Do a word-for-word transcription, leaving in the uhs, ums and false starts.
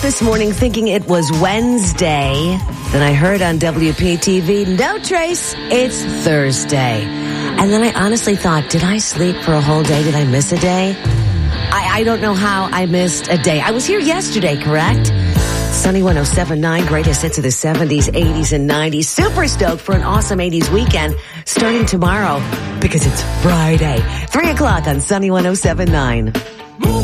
this morning thinking it was Wednesday. Then I heard on W P T V, no, Trace, it's Thursday. And then I honestly thought, did I sleep for a whole day? Did I miss a day? I, I don't know how I missed a day. I was here yesterday, correct? Sunny one oh seven point nine, greatest hits of the seventies, eighties, and nineties. Super stoked for an awesome eighties weekend starting tomorrow because it's Friday. three o'clock on Sunny one oh seven point nine.